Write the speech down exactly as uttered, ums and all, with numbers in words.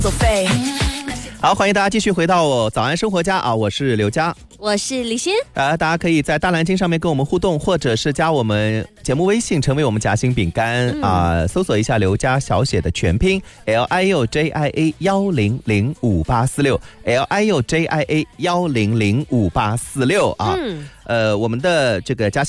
好，欢迎大家继续回到早安生活家啊，我是刘佳， 我是李欣。 呃，大家可以在大蓝鲸上面跟我们互动，或者是加我们节目微信，成为我们夹心饼干啊、嗯呃，搜索一下刘佳小写的全拼 L I U J I A 一零零五八四六 L I U J I A 一零零五八四六啊。嗯呃，我们的这个夹心